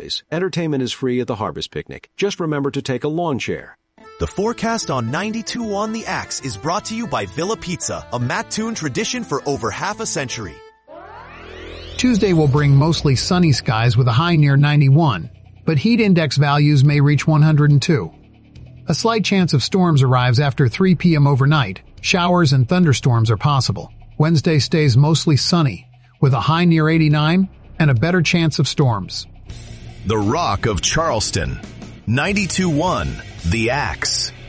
always, entertainment is free at the Harvest Picnic. Just remember to take a lawn chair. The forecast on 92.1 The Axe is brought to you by Villa Pizza, a Mattoon tradition for over half a century. Tuesday will bring mostly sunny skies with a high near 91, but heat index values may reach 102. A slight chance of storms arrives after 3 p.m. overnight. Showers and thunderstorms are possible. Wednesday stays mostly sunny, with a high near 89 and a better chance of storms. The Rock of Charleston, 92.1 The Axe.